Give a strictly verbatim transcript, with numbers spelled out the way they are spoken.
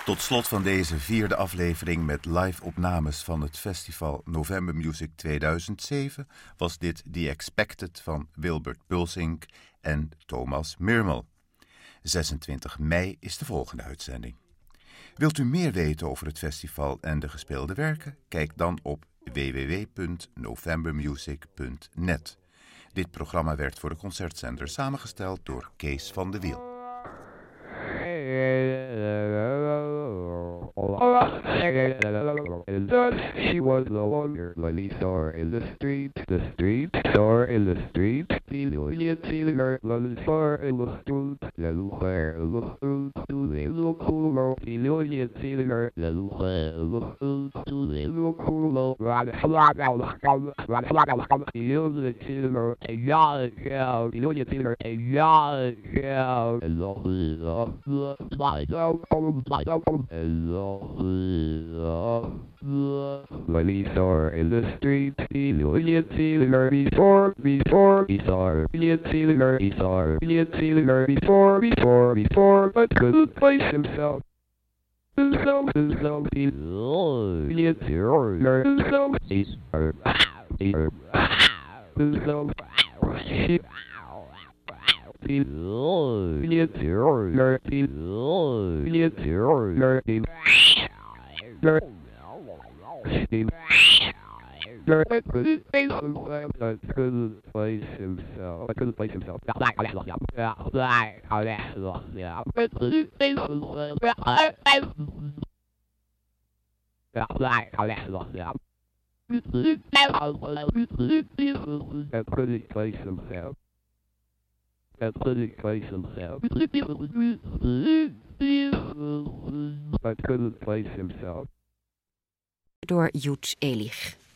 Tot slot van deze vierde aflevering met live opnames van het festival November Music tweeduizend zeven was dit The Expected van Wilbert Pulsink en Thomas Mirmel. zesentwintig mei is de volgende uitzending. Wilt u meer weten over het festival en de gespeelde werken? Kijk dan op w w w punt novembermusic punt net. Dit programma werd voor de concertzender samengesteld door Kees van de Wiel. She was the wonder, Lily saw in the street, the street, saw in the street, Lillian Sealer, Lily saw in the street, Lily hair in the street, to the look cool, Lillian Sealer, Lily hair in the street, to the look cool, Lillian Sealer, a yard shout, Lillian Sealer, a yard shout, and the Lily saw her in the street, Lillian Sealer before, before, he saw her, Lillian Sealer, he saw her, Lillian Sealer before, before, before, but couldn't place himself. Himself, himself, Lillian Sealer, himself, he's her, he's her, himself, she, Lillian Sealer, Lillian Sealer, I couldn't place himself. I couldn't place himself. I couldn't place himself. I couldn't place himself. I couldn't place himself. I couldn't place himself. Door Joets Elich.